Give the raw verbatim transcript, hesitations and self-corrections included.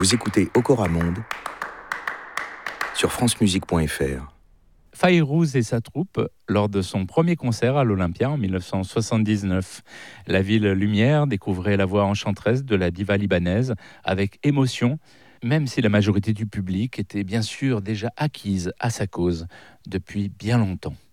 Vous écoutez Okora Monde sur francemusique point f r. Fayrouz et sa troupe lors de son premier concert à l'Olympia en dix-neuf cent soixante-dix-neuf. La ville lumière découvrait la voix enchanteresse de la diva libanaise avec émotion, même si la majorité du public était bien sûr déjà acquise à sa cause depuis bien longtemps.